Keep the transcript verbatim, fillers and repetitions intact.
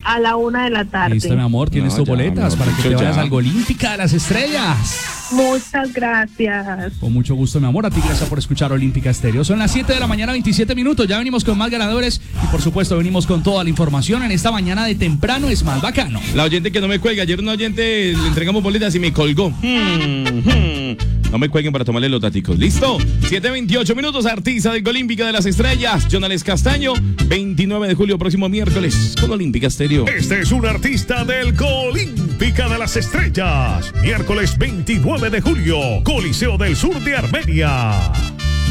a la una de la tarde. Listo, mi amor, tienes No, tus ya, boletas mi para amor, que te ya. vayas al Olímpica de las Estrellas. Muchas gracias. Con mucho gusto, mi amor. A ti, gracias por escuchar Olímpica Estéreo. Son las siete de la mañana, veintisiete minutos. Ya venimos con más ganadores y, por supuesto, venimos con toda la información en esta mañana de temprano. Es más bacano. La oyente que no me cuelga. Ayer una oyente le entregamos boletas y me colgó. Hmm, hmm. No me cuelguen para tomarle los daticos. ¿Listo? siete veintiocho minutos. Artista del Olímpica de las Estrellas, Jonales Castaño. veintinueve de julio, próximo miércoles, con Olímpica Estéreo. Este es un artista del Olímpica de las Estrellas. Miércoles veintinueve de julio, Coliseo del Sur de Armenia.